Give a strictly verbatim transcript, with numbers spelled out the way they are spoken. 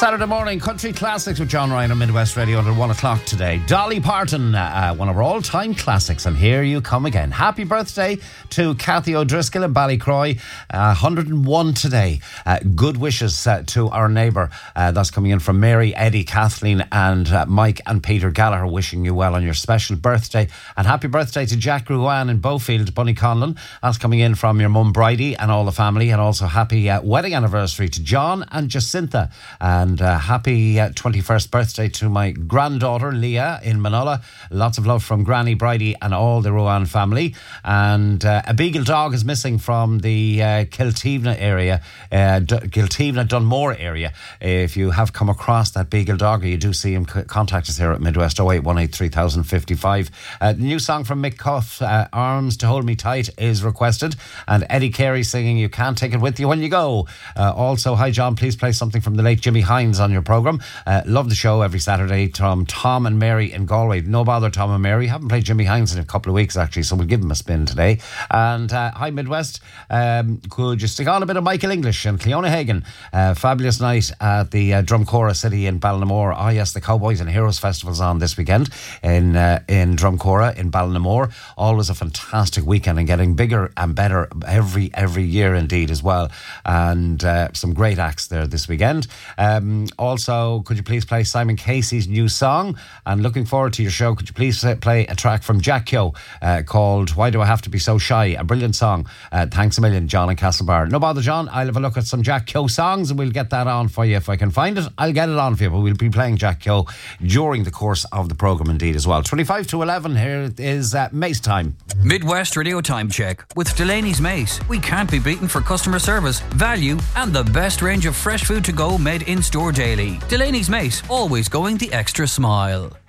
Saturday morning, country classics with John Ryan on Midwest Radio until one o'clock today. Dolly Parton, uh, one of our all-time classics, and here you come again. Happy birthday to Kathy O'Driscoll in Ballycroy, uh, one hundred and one today. Uh, good wishes uh, to our neighbour. Uh, that's coming in from Mary, Eddie, Kathleen and uh, Mike and Peter Gallagher, wishing you well on your special birthday. And happy birthday to Jack Ruan in Beaufield, Bunny Conlon. That's coming in from your mum Bridie and all the family. And also happy uh, wedding anniversary to John and Jacinta. And uh, happy uh, twenty-first birthday to my granddaughter Leah in Manola. Lots of love from Granny Bridie and all the Ruan family. And uh, a beagle dog is missing from the uh, Kiltevna area, uh, D- Kiltevna Dunmore area. If you have come across that beagle dog or you do see him, c- contact us here at Midwest oh eight one eight three thousand fifty-five. Uh, the new song from Mick Cuff, uh, Arms to Hold Me Tight, is requested. And Eddie Carey singing You Can't Take It With You When You Go. Uh, also, hi John, please play something from the late Jimmy Hines on your programme. Uh, love the show every Saturday from Tom and Mary in Galway. No bother, Tom and Mary. Haven't played Jimmy Hines in a couple of weeks actually, so we'll give him a spin today. And uh, hi Midwest, um, could you stick on a bit of Michael English and Cleona Hagan? Uh, fabulous night at the uh, Drumcora City in Ballinamore. Ah yes, the Cowboys and Heroes Festival's on this weekend in uh, in Drumcora in Ballinamore. Always a fantastic weekend and getting bigger and better every every year indeed as well. And uh, some great acts there this weekend. Um, also, could you please play Simon Casey's new song? And looking forward to your show, could you please play a track from Jack Kyo uh, called Why Do I Have to Be So Shy? A brilliant song. Uh, thanks a million, John and Castlebar. No bother, John. I'll have a look at some Jack Kyo songs and we'll get that on for you. If I can find it, I'll get it on for you. But we'll be playing Jack Kyo during the course of the programme indeed as well. twenty-five to eleven, here is uh, Mace Time. Midwest Radio Time Check with Delaney's Mace. We can't be beaten for customer service, value and the best range of fresh food to go made in store daily. Delaney's Mace, always going the extra smile.